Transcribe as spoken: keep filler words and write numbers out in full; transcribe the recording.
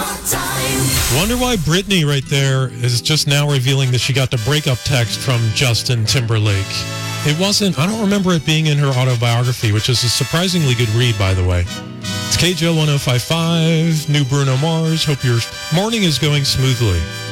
Wonder why Britney right there is just now revealing that she got the breakup text from Justin Timberlake. It wasn't, I don't remember it being in her autobiography, which is a surprisingly good read, by the way. It's K J O one oh five point five, new Bruno Mars. Hope your morning is going smoothly.